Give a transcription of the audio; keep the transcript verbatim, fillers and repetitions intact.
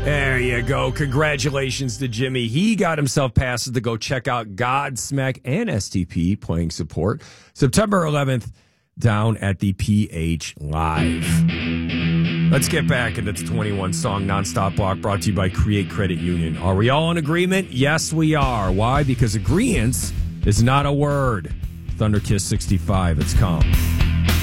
There you go. Congratulations to Jimmy. He got himself passes to go check out Godsmack and S T P playing support September eleventh down at the P H Live. Let's get back into the twenty-one song nonstop block brought to you by Create Credit Union. Are we all in agreement? Yes, we are. Why? Because agreeance is not a word. Thunder Kiss sixty-five. It's come.